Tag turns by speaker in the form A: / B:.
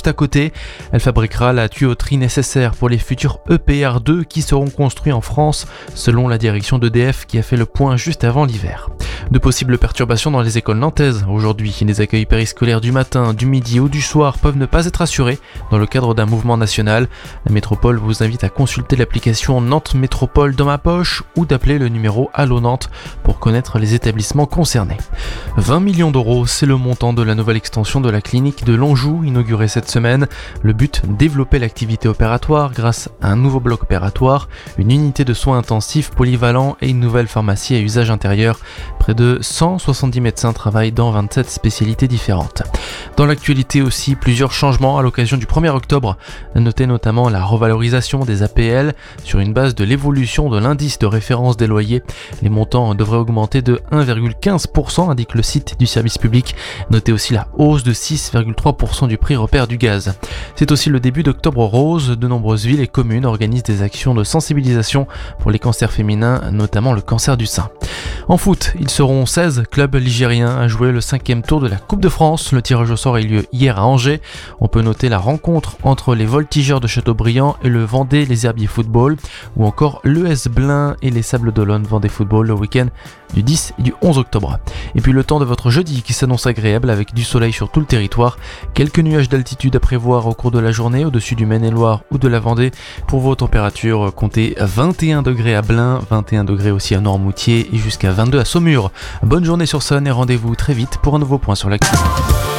A: juste à côté. Elle fabriquera la tuyauterie nécessaire pour les futurs EPR2 qui seront construits en France, selon la direction d'EDF qui a fait le point juste avant l'hiver. De possibles perturbations dans les écoles nantaises. Aujourd'hui, les accueils périscolaires du matin, du midi ou du soir peuvent ne pas être assurés dans le cadre d'un mouvement national. La métropole vous invite à consulter l'application Nantes Métropole dans ma poche ou d'appeler le numéro Allo Nantes pour connaître les établissements concernés. 20 millions d'euros, c'est le montant de la nouvelle extension de la clinique de Lanjou inaugurée cette semaine. Le but, développer l'activité opératoire grâce à un nouveau bloc opératoire, une unité de soins intensifs polyvalents et une nouvelle pharmacie à usage intérieur. Près de 170 médecins travaillent dans 27 spécialités différentes. Dans l'actualité aussi, plusieurs changements à l'occasion du 1er octobre. Notez notamment la revalorisation des APL sur une base de l'évolution de l'indice de référence des loyers. Les montants devraient augmenter de 1,15%, indique le site du service public. Notez aussi la hausse de 6,3% du prix repère du gaz. C'est aussi le début d'Octobre Rose. De nombreuses villes et communes organisent des actions de sensibilisation pour les cancers féminins, notamment le cancer du sein. En foot, ils seront 16 clubs ligériens à jouer le 5e tour de la Coupe de France. Le tirage au sort a eu lieu hier à Angers. On peut noter la rencontre entre les Voltigeurs de Châteaubriand et le Vendée Les Herbiers Football, ou encore l'ES Blain et les Sables d'Olonne Vendée Football le week-end du 10 et du 11 octobre. Et puis le temps de votre jeudi qui s'annonce agréable avec du soleil sur tout le territoire. Quelques nuages d'altitude à prévoir au cours de la journée au-dessus du Maine-et-Loire ou de la Vendée. Pour vos températures, comptez 21 degrés à Blain, 21 degrés aussi à Noirmoutier et jusqu'à 22 à Saumur. Bonne journée sur Sun et rendez-vous très vite pour un nouveau point sur l'actu.